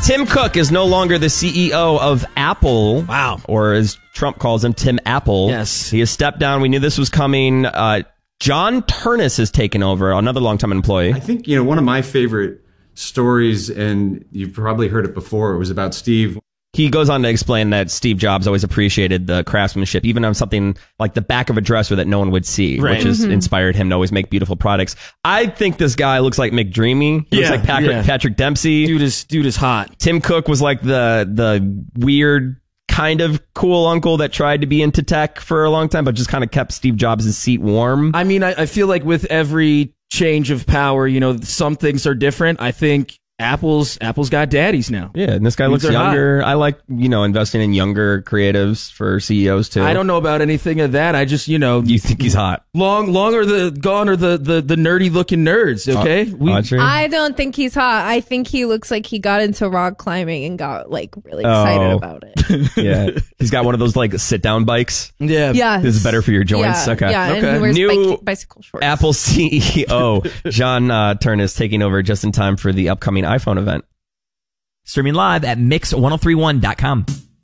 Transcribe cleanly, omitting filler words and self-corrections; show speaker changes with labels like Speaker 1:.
Speaker 1: Tim Cook is no longer the CEO of Apple.
Speaker 2: Wow.
Speaker 1: Or as Trump calls him, Tim Apple.
Speaker 2: Yes.
Speaker 1: He has stepped down. We knew this was coming. John Ternus has taken over, another longtime employee.
Speaker 3: I think, one of my favorite stories, and you've probably heard it before, it was about Steve.
Speaker 1: He goes on to explain that Steve Jobs always appreciated the craftsmanship, even on something like the back of a dresser that no one would see, which has inspired him to always make beautiful products. I think this guy looks like McDreamy. He looks like Patrick Dempsey.
Speaker 2: Dude is hot.
Speaker 1: Tim Cook was like the weird kind of cool uncle that tried to be into tech for a long time, but just kind of kept Steve Jobs' seat warm.
Speaker 2: I mean, I feel like with every change of power, some things are different. I think Apple's got daddies now.
Speaker 1: Yeah, and this guy looks younger. I like, investing in younger creatives for CEOs too.
Speaker 2: I don't know about anything of that. I just,
Speaker 1: You think he's hot?
Speaker 2: Gone are the nerdy looking nerds, okay?
Speaker 4: I don't think he's hot. I think he looks like he got into rock climbing and got really excited about it.
Speaker 1: Yeah. He's got one of those sit down bikes.
Speaker 2: Yeah.
Speaker 4: Yeah.
Speaker 1: This is better for your joints.
Speaker 4: Yeah.
Speaker 1: Okay.
Speaker 4: Yeah,
Speaker 1: okay.
Speaker 4: and he wears
Speaker 1: New
Speaker 4: bicycle shorts.
Speaker 1: Apple CEO John Ternus taking over just in time for the upcoming iPhone event.
Speaker 5: Streaming live at mix1031.com.